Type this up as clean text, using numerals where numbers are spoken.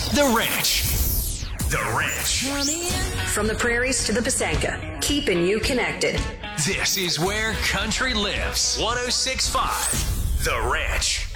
The Ranch. The Ranch. From the prairies to the Pasanka, keeping you connected. This is where country lives. 106.5 The Ranch.